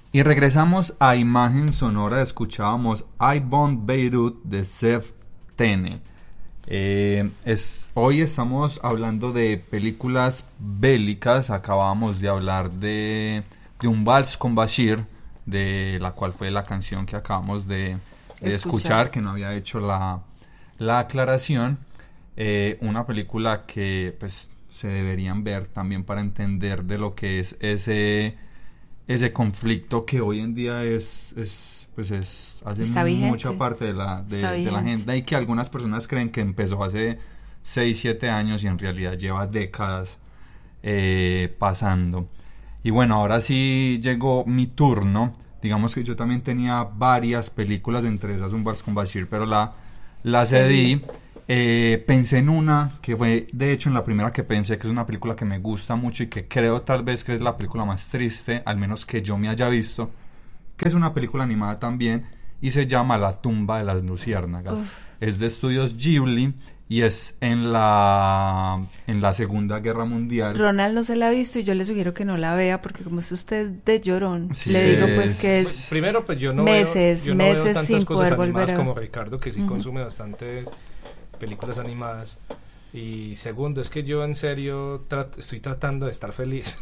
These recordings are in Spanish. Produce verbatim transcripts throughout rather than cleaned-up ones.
Y regresamos a Imagen Sonora, escuchábamos I Bombed Beirut de Zev Tene. Eh, es, hoy estamos hablando de películas bélicas, acabamos de hablar de, de Un Vals con Bashir, de la cual fue la canción que acabamos de, de escuchar, que no había hecho la, la aclaración. Eh, una película que pues se deberían ver también para entender de lo que es ese... ese conflicto que hoy en día es, es pues es hace Está mucha vigente. parte de la de, Está de la vigente. agenda, y que algunas personas creen que empezó hace seis, siete años y en realidad lleva décadas eh, pasando. Y bueno, ahora sí llegó mi turno. Digamos que yo también tenía varias películas, entre esas Un Vals con Bashir, pero la, la cedí. Eh, pensé en una que fue de hecho en la primera que pensé, que es una película que me gusta mucho y que creo tal vez que es la película más triste, al menos que yo me haya visto, que es una película animada también y se llama La tumba de las luciérnagas. Uf. Es de estudios Ghibli y es en la en la Segunda Guerra Mundial. Ronald no se la ha visto y yo le sugiero que no la vea porque como es usted de llorón, sí, le digo pues es... que es primero pues yo no meses, veo, yo no meses veo tantas sin cosas poder animadas volver a... como Ricardo, que sí uh-huh. consume bastantes películas animadas. Y segundo, es que yo en serio trat- estoy tratando de estar feliz.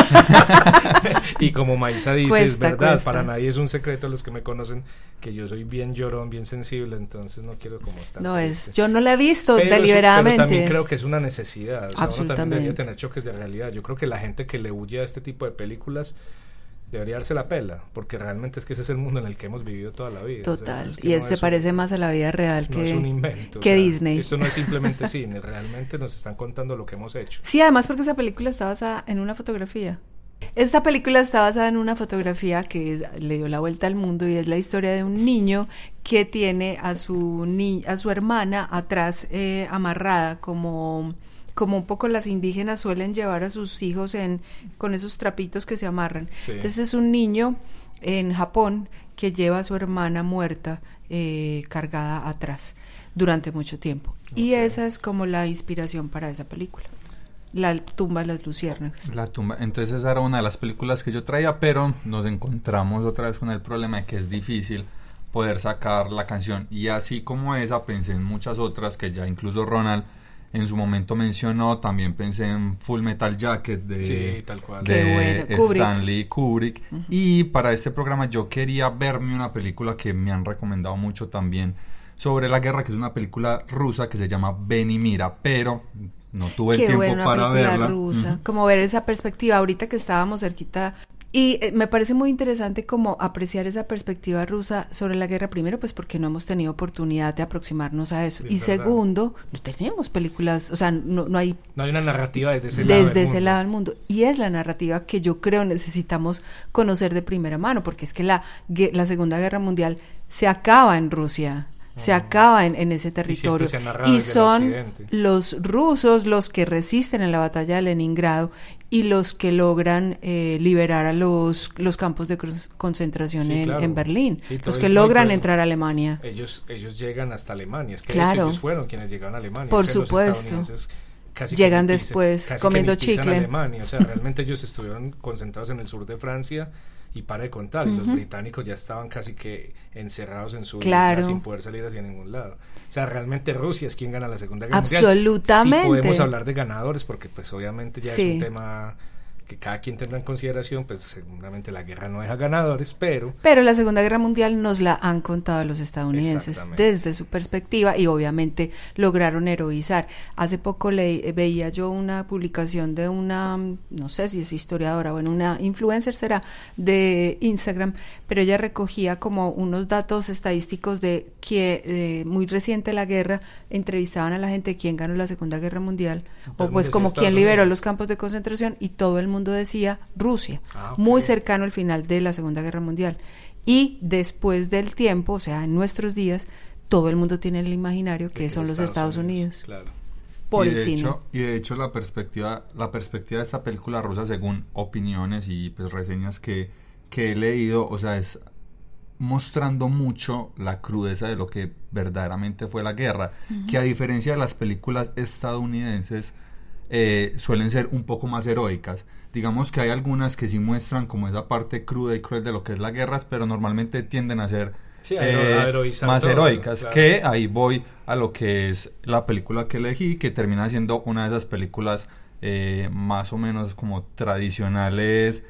Y como Maísa dice, cuesta, es verdad, cuesta. Para nadie es un secreto, los que me conocen, que yo soy bien llorón, bien sensible, entonces no quiero como estar no triste. es, yo no la he visto pero deliberadamente. Pero también creo que es una necesidad, o sea, uno también debería Absolutamente. tener choques de realidad. Yo creo que la gente que le huye a este tipo de películas debería darse la pela, porque realmente es que ese es el mundo en el que hemos vivido toda la vida. Total, o sea, es que y no es, se es parece un, más a la vida real no que, es un invento, que o sea, Disney. Esto no es simplemente cine, realmente nos están contando lo que hemos hecho. Sí, además porque esa película está basada en una fotografía. Esta película está basada en una fotografía que es, le dio la vuelta al mundo, y es la historia de un niño que tiene a su, ni, a su hermana atrás eh, amarrada, como... como un poco las indígenas suelen llevar a sus hijos en con esos trapitos que se amarran. Sí. Entonces es un niño en Japón que lleva a su hermana muerta eh, cargada atrás durante mucho tiempo. Okay. Y esa es como la inspiración para esa película. La tumba de las luciérnagas. La tumba. Entonces esa era una de las películas que yo traía, pero nos encontramos otra vez con el problema de que es difícil poder sacar la canción. Y así como esa, pensé en muchas otras que ya incluso Ronald en su momento mencionó. También pensé en Full Metal Jacket de, sí, tal cual. de bueno. Kubrick. Stanley Kubrick. Uh-huh. Y para este programa yo quería verme una película que me han recomendado mucho también sobre la guerra, que es una película rusa que se llama Ven y Mira, pero no tuve Qué el tiempo buena para verla. Rusa. Uh-huh. Como ver esa perspectiva ahorita que estábamos cerquita. Y eh, me parece muy interesante como apreciar esa perspectiva rusa sobre la guerra, primero pues porque no hemos tenido oportunidad de aproximarnos a eso, y verdad. Segundo, no tenemos películas, o sea, no, no hay no hay una narrativa desde ese desde lado desde ese lado del mundo, y es la narrativa que yo creo necesitamos conocer de primera mano, porque es que la, la Segunda Guerra Mundial se acaba en Rusia. Se uh-huh. acaba en, en ese territorio y, y son los rusos los que resisten en la batalla de Leningrado y los que logran eh, liberar a los, los campos de concentración sí, en, claro. en Berlín, sí, los que logran todo, entrar a Alemania. Ellos ellos llegan hasta Alemania, es que claro. de hecho ellos fueron quienes llegaron a Alemania. Por o sea, supuesto. Casi llegan que después pisen, comiendo casi que chicle. Alemania, o sea, realmente ellos estuvieron concentrados en el sur de Francia. Y para de contar, uh-huh. y los británicos ya estaban casi que encerrados en su claro. isla sin poder salir hacia ningún lado. O sea, realmente Rusia es quien gana la Segunda Guerra Mundial. Absolutamente. Sí podemos hablar de ganadores, porque pues obviamente ya sí. es un tema que cada quien tendrá en consideración, pues seguramente la guerra no deja ganadores, pero... Pero la Segunda Guerra Mundial nos la han contado los estadounidenses desde su perspectiva, y obviamente lograron heroizar. Hace poco le, veía yo una publicación de una, no sé si es historiadora, bueno, una influencer será, de Instagram, pero ella recogía como unos datos estadísticos de que eh, muy reciente la guerra, entrevistaban a la gente quién ganó la Segunda Guerra Mundial, o pues como quién liberó los campos de concentración, y todo el mundo decía Rusia, ah, okay. muy cercano al final de la Segunda Guerra Mundial. Y después del tiempo, o sea, en nuestros días, todo el mundo tiene el imaginario que, que son los Estados, Estados Unidos, Unidos. Claro. Por y el de cine. Hecho, y de hecho la perspectiva, la perspectiva de esta película rusa, según opiniones y pues reseñas que, que he leído, o sea, es mostrando mucho la crudeza de lo que verdaderamente fue la guerra, uh-huh. que a diferencia de las películas estadounidenses, eh, suelen ser un poco más heroicas. digamos que hay algunas que sí muestran como esa parte cruda y cruel de lo que es la guerra, pero normalmente tienden a ser sí, eh, más todo, heroicas, claro. que ahí voy a lo que es la película que elegí, que termina siendo una de esas películas eh, más o menos como tradicionales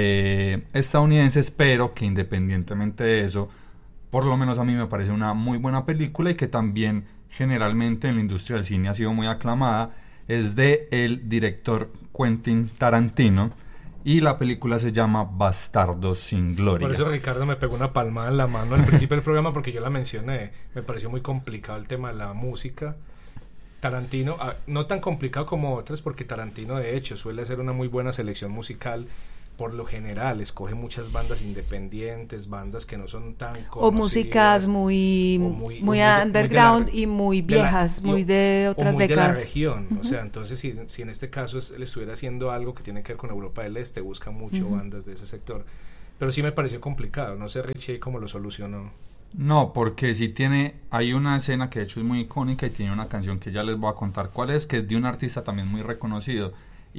eh, estadounidenses, pero que independientemente de eso, por lo menos a mí me parece una muy buena película y que también generalmente en la industria del cine ha sido muy aclamada. Es de el director Quentin Tarantino y la película se llama Bastardos sin Gloria. Por eso Ricardo me pegó una palmada en la mano al principio del programa, porque yo la mencioné. Me pareció muy complicado el tema de la música. Tarantino, no tan complicado como otras, porque Tarantino de hecho suele hacer una muy buena selección musical. Por lo general escoge muchas bandas independientes, bandas que no son tan conocidas, o músicas muy muy, muy underground muy la, y muy viejas, de la, muy de otras o muy décadas de la región. Uh-huh. O sea, entonces si, si en este caso es, él estuviera haciendo algo que tiene que ver con Europa del Este, busca mucho uh-huh. bandas de ese sector. Pero sí me pareció complicado. No sé, Richie, cómo lo solucionó. No, porque sí tiene, hay una escena que de hecho es muy icónica y tiene una canción que ya les voy a contar cuál es, que es de un artista también muy reconocido.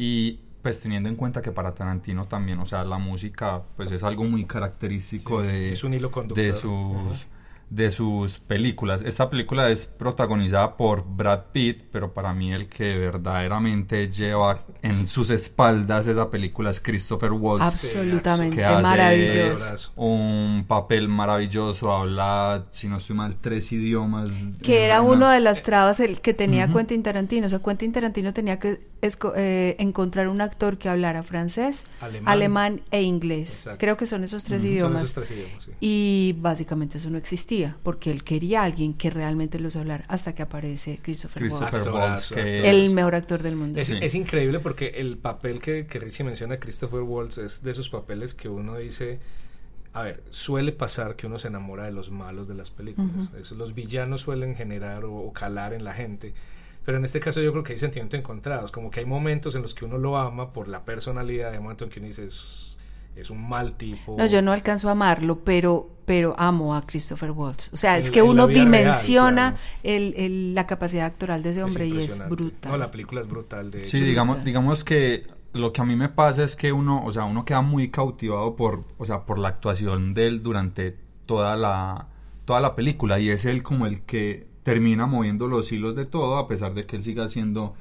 Y pues teniendo en cuenta que para Tarantino también, o sea, la música pues es algo muy característico sí, de, es un hilo conductor. de sus uh-huh. de sus películas. Esta película es protagonizada por Brad Pitt, pero para mí el que verdaderamente lleva en sus espaldas esa película es Christopher Waltz. Absolutamente que hace maravilloso. Un papel maravilloso, habla, si no estoy mal, tres idiomas. Que era una... una de las trabas el que tenía uh-huh. Quentin Tarantino. O sea, Quentin Tarantino tenía que esco- eh, encontrar un actor que hablara francés, alemán, alemán e inglés. Exacto. Creo que son esos tres uh-huh. idiomas. Son esos tres idiomas, sí. Y básicamente eso no existía, porque él quería a alguien que realmente los hablara, hasta que aparece Christopher, Christopher Waltz, Waltz que el mejor actor del mundo. Es, sí. es increíble porque el papel que, que Richie menciona, Christopher Waltz, es de esos papeles que uno dice, a ver, suele pasar que uno se enamora de los malos de las películas. Uh-huh. Eso, los villanos suelen generar o, o calar en la gente, pero en este caso yo creo que hay sentimientos encontrados, como que hay momentos en los que uno lo ama por la personalidad, hay momentos en que uno dice es, es un mal tipo. No, yo no alcanzo a amarlo, pero pero amo a Christopher Waltz. O sea, en, es que uno dimensiona real, claro. el, el, la capacidad actoral de ese hombre es y es brutal. No, la película es brutal. De sí, hecho, digamos, brutal. digamos que lo que a mí me pasa es que uno, o sea, uno queda muy cautivado por, o sea, por la actuación de él durante toda la toda la película, y es él como el que termina moviendo los hilos de todo, a pesar de que él siga siendo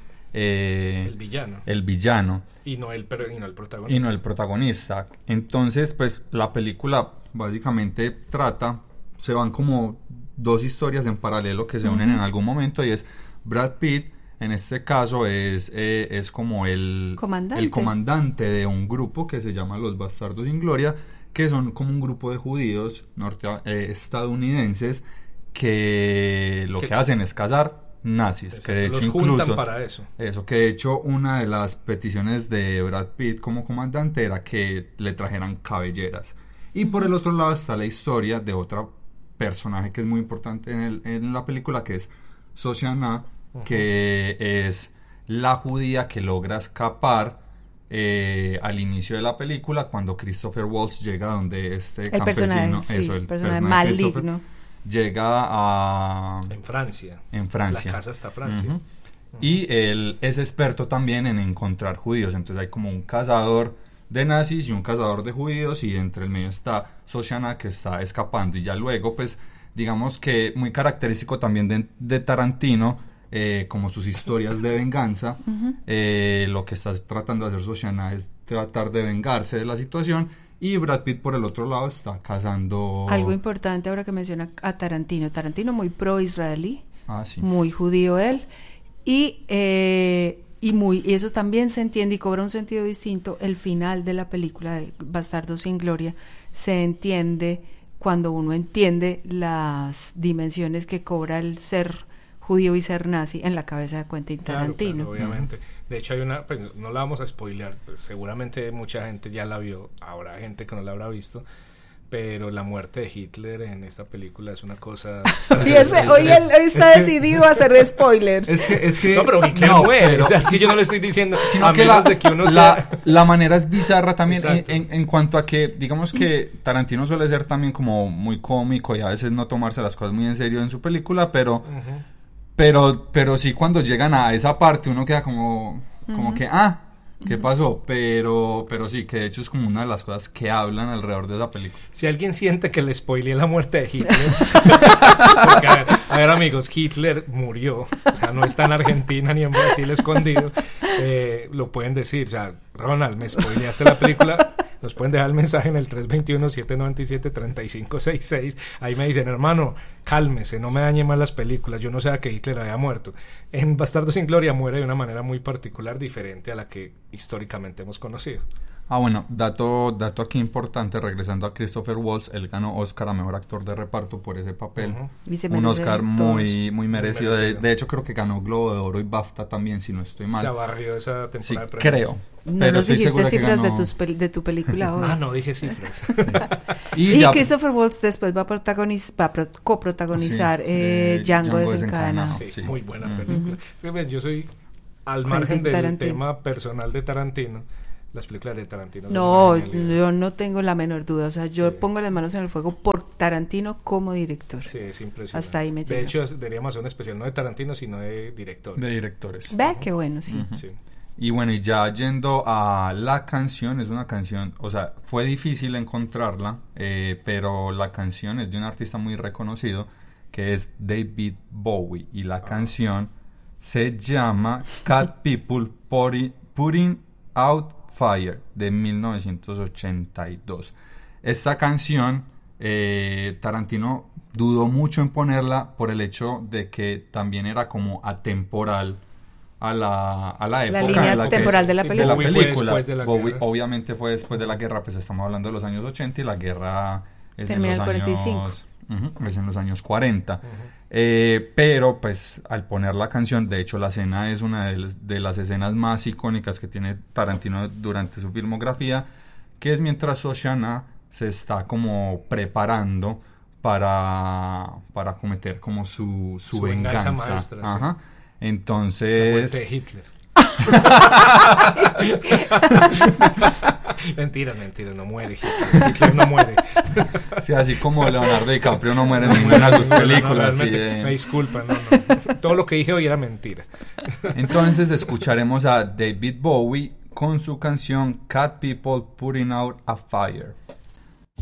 eh, el villano. El villano. Y no el, y no el protagonista. Y no el protagonista. Entonces, pues, la película básicamente trata, se van como dos historias en paralelo que se unen uh-huh. en algún momento, y es Brad Pitt, en este caso es eh, es como el comandante. el comandante de un grupo que se llama Los Bastardos sin Gloria, que son como un grupo de judíos norte, eh, estadounidenses que lo que hacen es cazar nazis. Exacto. Que de hecho los incluso juntan para eso. Eso, que de hecho una de las peticiones de Brad Pitt como comandante era que le trajeran cabelleras. Y por el otro lado está la historia de otro personaje que es muy importante en, el, en la película, que es Shoshana, uh-huh. que es la judía que logra escapar eh, al inicio de la película, cuando Christopher Waltz llega donde este el campesino, personaje, eso, sí, el personaje maligno, llega a en Francia. En Francia. La casa está Francia. Uh-huh. Uh-huh. Y él es experto también en encontrar judíos, entonces hay como un cazador de nazis y un cazador de judíos, y entre el medio está Shoshana, que está escapando. Y ya luego, pues, digamos que muy característico también de, de Tarantino, eh, como sus historias de venganza, uh-huh. eh, lo que está tratando de hacer Shoshana es tratar de vengarse de la situación, y Brad Pitt por el otro lado está cazando... Algo importante ahora que menciona a Tarantino, Tarantino muy pro-israelí, ah, sí. muy judío él, y... Eh, Y, muy, y eso también se entiende y cobra un sentido distinto. El final de la película de Bastardos sin Gloria se entiende cuando uno entiende las dimensiones que cobra el ser judío y ser nazi en la cabeza de Quentin Tarantino. Claro, claro, obviamente. Uh-huh. De hecho hay una, pues no la vamos a spoilear, pues seguramente mucha gente ya la vio, habrá gente que no la habrá visto, pero la muerte de Hitler en esta película es una cosa... Y ese, hoy él está es decidido que, a hacer spoiler. Es que, es que... No, pero Hitler no, muere, pero, o sea, es que yo no le estoy diciendo, sino a que menos la, de que uno la, sea... la manera es bizarra también en, en, en cuanto a que, digamos que Tarantino suele ser también como muy cómico y a veces no tomarse las cosas muy en serio en su película, pero... Uh-huh. Pero, pero sí, cuando llegan a esa parte uno queda como, como uh-huh. que, ah, qué pasó, pero, pero sí, que de hecho es como una de las cosas que hablan alrededor de esa película. Si alguien siente que le spoileé la muerte de Hitler, porque a ver, a ver amigos, Hitler murió, o sea, no está en Argentina ni en Brasil escondido, eh, lo pueden decir, o sea, Ronald, me spoileaste la película. Nos pueden dejar el mensaje en el tres dos uno, siete nueve siete, tres cinco seis seis. Ahí me dicen, hermano, cálmese, no me dañe más las películas. Yo no sé a que Hitler haya muerto. En Bastardos sin Gloria muere de una manera muy particular, diferente a la que históricamente hemos conocido. Ah, bueno, dato, dato aquí importante, regresando a Christopher Waltz, él ganó Oscar a Mejor Actor de Reparto por ese papel. Uh-huh. Un Oscar muy, muy merecido. De, de hecho, creo que ganó Globo de Oro y BAFTA también, si no estoy mal. Se barrió esa temporada sí, de premios. creo. No pero nos dijiste cifras ganó... de, tus pel- de tu película hoy. Ah, no dije cifras. Sí. Y, y ya... Christopher Waltz después va a, protagoniz- va a pro- coprotagonizar sí, eh, Django desencadenado. Sí, sí, muy buena uh-huh. película. Sí, pues, yo soy, al margen del Tarantino. tema personal de Tarantino, las películas de Tarantino. No, yo no tengo la menor duda. O sea, yo sí. pongo las manos en el fuego por Tarantino como director. Sí, es impresionante. Hasta ahí me llega. De hecho, deberíamos hacer un especial no de Tarantino, sino de directores. De directores. Ve, uh-huh. qué bueno, sí. Uh-huh. sí. Y bueno, y ya yendo a la canción, es una canción, o sea, fue difícil encontrarla, eh, pero la canción es de un artista muy reconocido, que es David Bowie, y la ah. canción se llama Cat People Putting, Putting Out Fire, de mil novecientos ochenta y dos. Esta canción, eh, Tarantino dudó mucho en ponerla por el hecho de que también era como atemporal a la, a la época la línea en la temporal que, de la película. de la película. Fue de la Bowie, guerra. obviamente fue después de la guerra, pues estamos hablando de los años ochenta y la guerra es Termina en los el cuarenta y cinco. años uh-huh, es en los años cuarenta. Uh-huh. Eh, pero pues al poner la canción, de hecho la escena es una de, de las escenas más icónicas que tiene Tarantino durante su filmografía, que es mientras Shoshana se está como preparando para, para cometer como su, su, su venganza, venganza maestra, ajá. Sí. Entonces... La muerte de Hitler. Mentira, mentira, no muere Hitler. Hitler no muere. Sí, así como Leonardo DiCaprio no muere en ninguna de sus películas. No, no, sí, de... Me disculpan, no, no. Todo lo que dije hoy era mentira. Entonces escucharemos a David Bowie con su canción Cat People Putting Out a Fire.